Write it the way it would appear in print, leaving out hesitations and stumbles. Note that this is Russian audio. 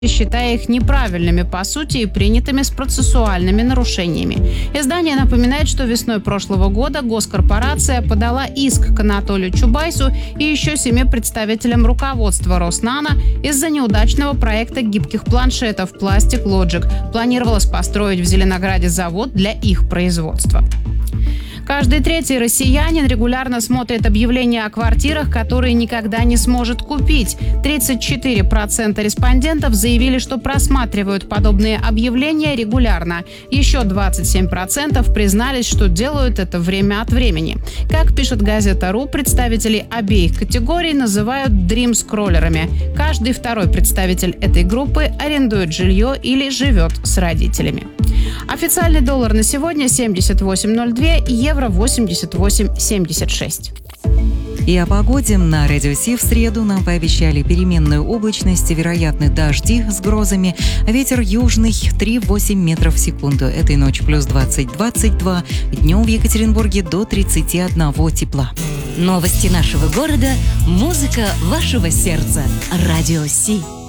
считая их неправильными по сути и принятыми с процессуальными нарушениями. Издание напоминает, что весной прошлого года госкорпорация подала иск к Анатолию Чубайсу и еще 7 представителям руководства Роснано из-за неудачного проекта гибких планшетов Plastic Logic. Планировалось построить в Зеленограде завод для их производства. Каждый третий россиянин регулярно смотрит объявления о квартирах, которые никогда не сможет купить. 34% респондентов заявили, что просматривают подобные объявления регулярно. Еще 27% признались, что делают это время от времени. Как пишет газета.ру, представители обеих категорий называют дрим-скроллерами. Каждый второй представитель этой группы арендует жилье или живет с родителями. Официальный доллар на сегодня 78.02, евро 88.76. И о погоде на Радио Си в среду нам пообещали переменную облачность, вероятны дожди с грозами, ветер южный 3,8 метров в секунду. Этой ночью плюс 20-22, днем в Екатеринбурге до 31 тепла. Новости нашего города, музыка вашего сердца. Радио Си.